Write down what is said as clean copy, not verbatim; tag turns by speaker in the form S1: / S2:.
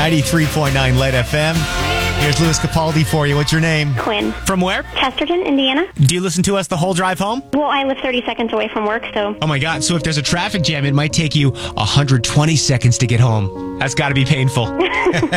S1: 93.9 Lead FM. Here's Louis Capaldi for you. What's your name?
S2: Quinn.
S1: From where?
S2: Chesterton, Indiana.
S1: Do you listen to us the whole drive home?
S2: Well, I live 30 seconds away from work, so...
S1: Oh my God. So if there's a traffic jam, it might take you 120 seconds to get home. That's got to be painful.